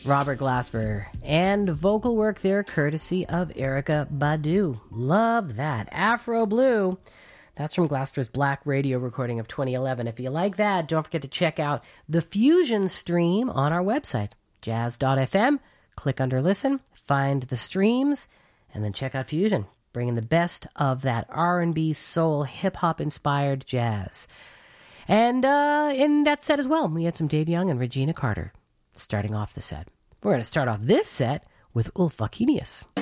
Robert Glasper, and vocal work there courtesy of Erykah Badu. Love that. Afro Blue. That's from Glasper's Black Radio recording of 2011. If you like that, don't forget to check out the Fusion stream on our website, jazz.fm. Click under Listen, find the streams, and then check out Fusion, bringing the best of that R&B, soul, hip-hop inspired jazz. And in that set as well, we had some Dave Young and Regina Carter starting off the set. We're going to start off this set with Ulf Akinius.